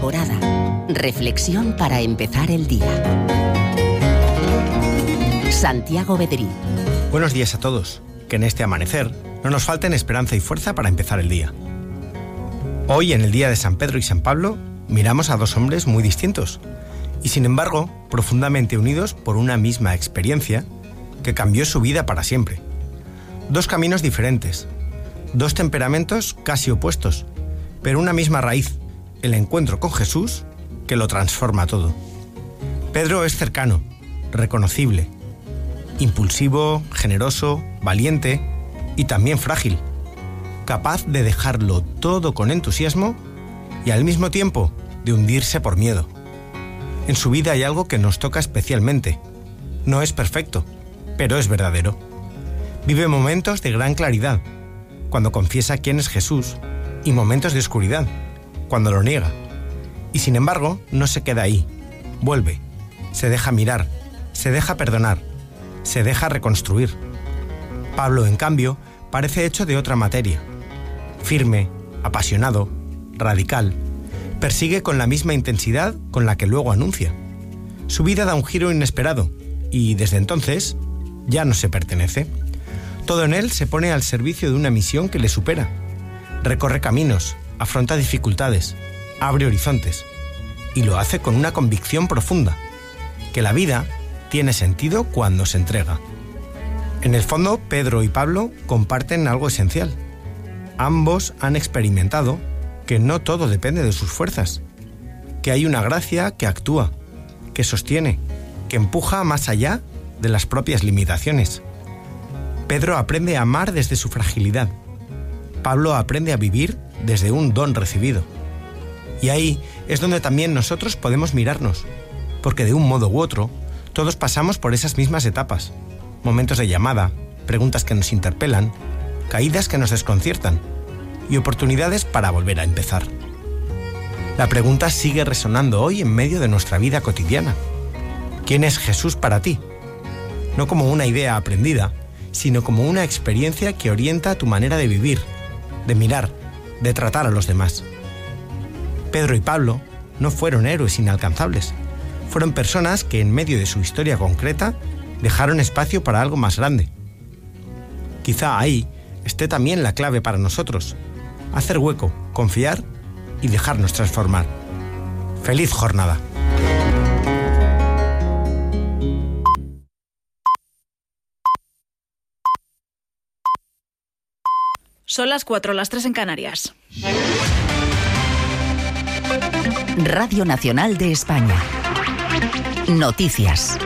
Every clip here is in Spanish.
Alborada. Reflexión para empezar el día. Santiago Bedrí. Buenos días a todos. Que en este amanecer no nos falten esperanza y fuerza para empezar el día. Hoy, en el día de San Pedro y San Pablo, miramos a dos hombres muy distintos y, sin embargo, profundamente unidos por una misma experiencia que cambió su vida para siempre. Dos caminos diferentes, dos temperamentos casi opuestos, pero una misma raíz, el encuentro con Jesús, que lo transforma todo. Pedro es cercano, reconocible, impulsivo, generoso, valiente y también frágil, capaz de dejarlo todo con entusiasmo y al mismo tiempo de hundirse por miedo. En su vida hay algo que nos toca especialmente. No es perfecto, pero es verdadero. Vive momentos de gran claridad, cuando confiesa quién es Jesús, y momentos de oscuridad, cuando lo niega. Y sin embargo, no se queda ahí. Vuelve, se deja mirar, se deja perdonar, se deja reconstruir. Pablo, en cambio, parece hecho de otra materia. Firme, apasionado, radical, persigue con la misma intensidad con la que luego anuncia. Su vida da un giro inesperado y, desde entonces, ya no se pertenece. Todo en él se pone al servicio de una misión que le supera. Recorre caminos, afronta dificultades, abre horizontes y lo hace con una convicción profunda, que la vida tiene sentido cuando se entrega. En el fondo, Pedro y Pablo comparten algo esencial. Ambos han experimentado que no todo depende de sus fuerzas, que hay una gracia que actúa, que sostiene, que empuja más allá de las propias limitaciones. Pedro aprende a amar desde su fragilidad. Pablo aprende a vivir desde un don recibido. Y ahí es donde también nosotros podemos mirarnos, porque de un modo u otro, todos pasamos por esas mismas etapas. Momentos de llamada, preguntas que nos interpelan, caídas que nos desconciertan y oportunidades para volver a empezar. La pregunta sigue resonando hoy en medio de nuestra vida cotidiana. ¿Quién es Jesús para ti? No como una idea aprendida, sino como una experiencia que orienta tu manera de vivir, de mirar, de tratar a los demás. Pedro y Pablo no fueron héroes inalcanzables. Fueron personas que en medio de su historia concreta dejaron espacio para algo más grande. Quizá ahí esté también la clave para nosotros: hacer hueco, confiar y dejarnos transformar. ¡Feliz jornada! Son las 4, las 3 en Canarias. Radio Nacional de España. Noticias.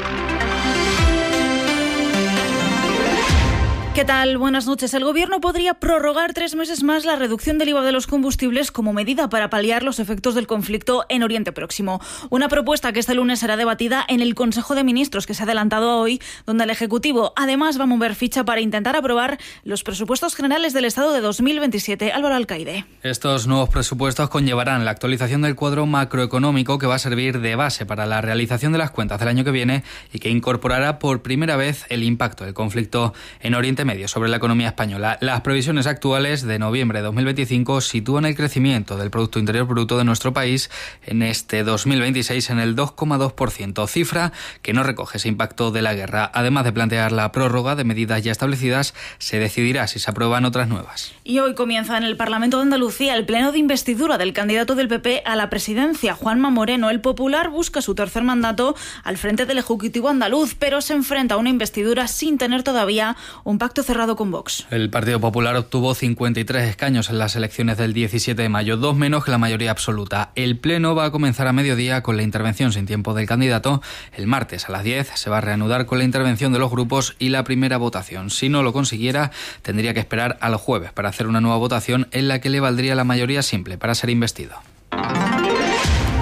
¿Qué tal? Buenas noches. El Gobierno podría prorrogar 3 meses más la reducción del IVA de los combustibles como medida para paliar los efectos del conflicto en Oriente Próximo. Una propuesta que este lunes será debatida en el Consejo de Ministros, que se ha adelantado hoy, donde el Ejecutivo además va a mover ficha para intentar aprobar los presupuestos generales del Estado de 2027. Álvaro Alcaide. Estos nuevos presupuestos conllevarán la actualización del cuadro macroeconómico que va a servir de base para la realización de las cuentas del año que viene y que incorporará por primera vez el impacto del conflicto en Oriente Medio sobre la economía española. Las previsiones actuales de noviembre de 2025 sitúan el crecimiento del Producto Interior Bruto de nuestro país en este 2026 en el 2,2%, cifra que no recoge ese impacto de la guerra. Además de plantear la prórroga de medidas ya establecidas, se decidirá si se aprueban otras nuevas. Y hoy comienza en el Parlamento de Andalucía el pleno de investidura del candidato del PP a la presidencia, Juanma Moreno. El Popular busca su tercer mandato al frente del Ejecutivo andaluz, pero se enfrenta a una investidura sin tener todavía un pacto cerrado con Vox. El Partido Popular obtuvo 53 escaños en las elecciones del 17 de mayo, 2 menos que la mayoría absoluta. El pleno va a comenzar a mediodía con la intervención sin tiempo del candidato. El martes a las 10 se va a reanudar con la intervención de los grupos y la primera votación. Si no lo consiguiera, tendría que esperar al jueves para hacer una nueva votación en la que le valdría la mayoría simple para ser investido.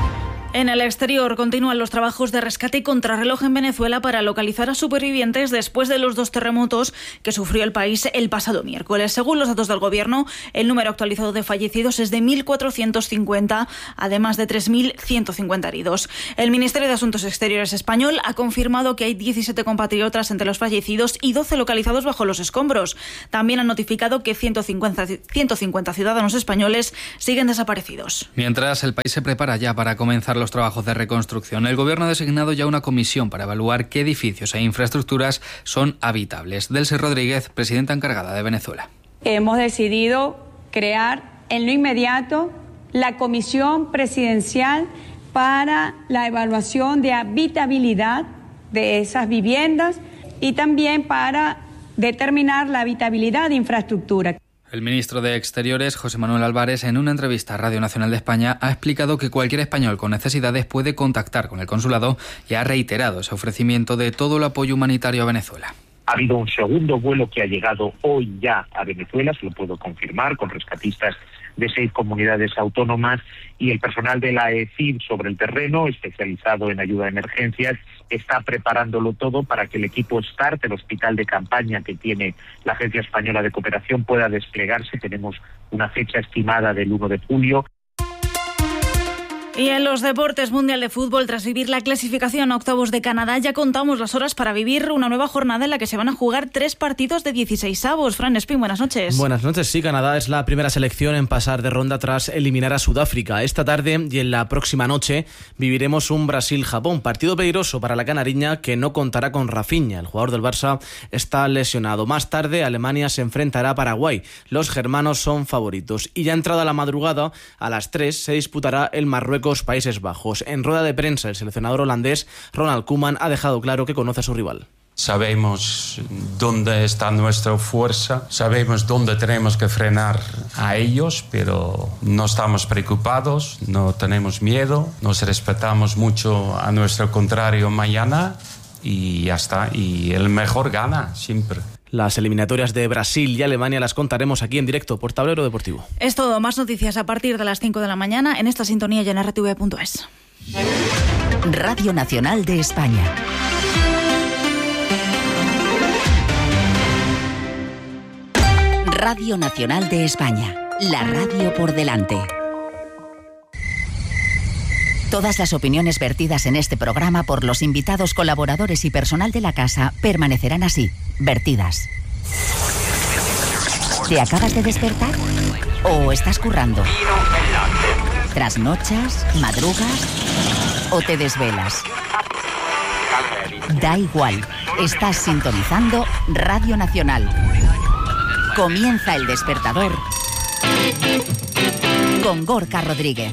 En el exterior continúan los trabajos de rescate y contrarreloj en Venezuela para localizar a supervivientes después de los 2 terremotos que sufrió el país el pasado miércoles. Según los datos del Gobierno, el número actualizado de fallecidos es de 1.450, además de 3.150 heridos. El Ministerio de Asuntos Exteriores español ha confirmado que hay 17 compatriotas entre los fallecidos y 12 localizados bajo los escombros. También han notificado que 150 ciudadanos españoles siguen desaparecidos. Mientras el país se prepara ya para comenzar los trabajos de reconstrucción, el Gobierno ha designado ya una comisión para evaluar qué edificios e infraestructuras son habitables. Delcy Rodríguez, presidenta encargada de Venezuela. Hemos decidido crear en lo inmediato la Comisión Presidencial para la evaluación de habitabilidad de esas viviendas y también para determinar la habitabilidad de infraestructura. El ministro de Exteriores, José Manuel Álvarez, en una entrevista a Radio Nacional de España, ha explicado que cualquier español con necesidades puede contactar con el consulado y ha reiterado ese ofrecimiento de todo el apoyo humanitario a Venezuela. Ha habido un segundo vuelo que ha llegado hoy ya a Venezuela, se lo puedo confirmar, con rescatistas de 6 comunidades autónomas, y el personal de la ECID sobre el terreno, especializado en ayuda a emergencias, está preparándolo todo para que el equipo START, el hospital de campaña que tiene la Agencia Española de Cooperación, pueda desplegarse. Tenemos una fecha estimada del 1 de julio. Y en los deportes, Mundial de Fútbol, tras vivir la clasificación a octavos de Canadá, ya contamos las horas para vivir una nueva jornada en la que se van a jugar 3 partidos de 16avos. Fran Espín, buenas noches. Buenas noches. Sí, Canadá es la primera selección en pasar de ronda tras eliminar a Sudáfrica. Esta tarde y en la próxima noche viviremos un Brasil-Japón, partido peligroso para la canariña que no contará con Rafinha. El jugador del Barça está lesionado. Más tarde, Alemania se enfrentará a Paraguay. Los germanos son favoritos. Y ya entrada la madrugada, a las 3 se disputará el Marruecos Países Bajos. En rueda de prensa, el seleccionador holandés Ronald Koeman ha dejado claro que conoce a su rival. Sabemos dónde está nuestra fuerza, sabemos dónde tenemos que frenar a ellos, pero no estamos preocupados, no tenemos miedo, nos respetamos mucho a nuestro contrario mañana y ya está. Y el mejor gana siempre. Las eliminatorias de Brasil y Alemania las contaremos aquí en directo por Tablero Deportivo. Es todo. Más noticias a partir de las 5 de la mañana en esta sintonía y en rtv.es. Radio Nacional de España. Radio Nacional de España. La radio por delante. Todas las opiniones vertidas en este programa por los invitados, colaboradores y personal de la casa permanecerán así, vertidas. ¿Te acabas de despertar? ¿O estás currando? ¿Trasnochas? ¿Madrugas? ¿O te desvelas? Da igual, estás sintonizando Radio Nacional. Comienza El Despertador con Gorka Rodríguez.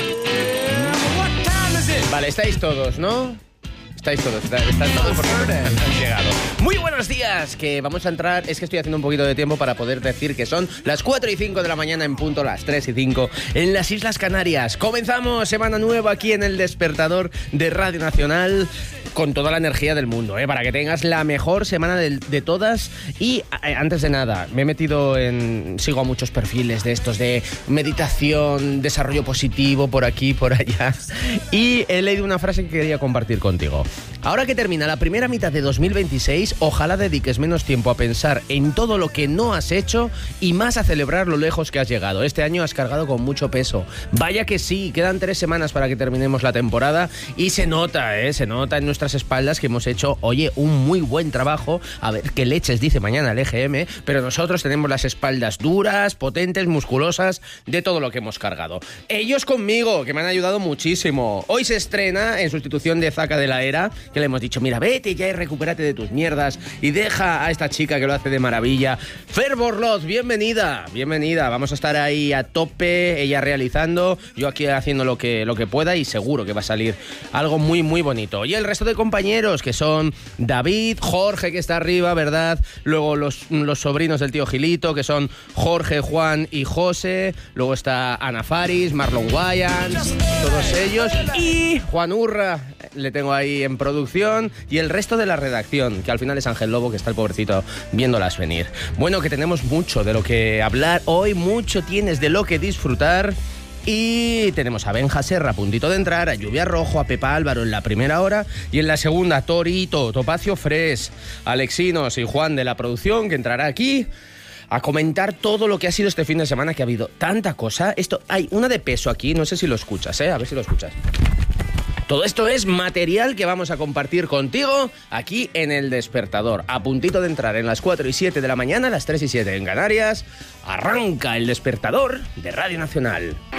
Vale, estáis todos, ¿no? Estáis todos, están todos porque han llegado. Muy buenos días, que vamos a entrar. Es que estoy haciendo un poquito de tiempo para poder decir que son las 4:05 de la mañana en punto, las 3:05 en las Islas Canarias. Comenzamos semana nueva aquí en El Despertador de Radio Nacional con toda la energía del mundo, para que tengas la mejor semana de todas. Y antes de nada, me he metido sigo a muchos perfiles de estos de meditación, desarrollo positivo, por aquí, por allá, y he leído una frase que quería compartir contigo. Ahora que termina la primera mitad de 2026, ojalá dediques menos tiempo a pensar en todo lo que no has hecho y más a celebrar lo lejos que has llegado. Este año has cargado con mucho peso. Vaya que sí, quedan 3 semanas para que terminemos la temporada y se nota en nuestras espaldas que hemos hecho, oye, un muy buen trabajo. A ver qué leches dice mañana el EGM, pero nosotros tenemos las espaldas duras, potentes, musculosas, de todo lo que hemos cargado. Ellos conmigo, que me han ayudado muchísimo. Hoy se estrena, en sustitución de Zaca de la Era, que le hemos dicho, mira, vete ya y recupérate de tus mierdas y deja a esta chica que lo hace de maravilla. Fer Borloz, bienvenida. Vamos a estar ahí a tope, ella realizando, yo aquí haciendo lo que pueda, y seguro que va a salir algo muy, muy bonito. Y el resto de compañeros, que son David, Jorge, que está arriba, ¿verdad? Luego los sobrinos del tío Gilito, que son Jorge, Juan y José. Luego está Ana Faris, Marlon Wayans, todos ellos. Y Juan Urra, le tengo ahí en producción, y el resto de la redacción, que al final es Ángel Lobo, que está el pobrecito viéndolas venir. Bueno, que tenemos mucho de lo que hablar hoy, mucho tienes de lo que disfrutar. Y tenemos a Benja Serra a puntito de entrar, a Lluvia Rojo, a Pepa Álvaro en la primera hora y en la segunda Torito, Topacio Fres, Alexinos y Juan de la producción, que entrará aquí a comentar todo lo que ha sido este fin de semana, que ha habido tanta cosa. Esto, hay una de peso aquí, no sé si lo escuchas, a ver si lo escuchas. Todo esto es material que vamos a compartir contigo aquí en El Despertador. A puntito de entrar en las 4 y 7 de la mañana, las 3 y 7 en Canarias, arranca El Despertador de Radio Nacional.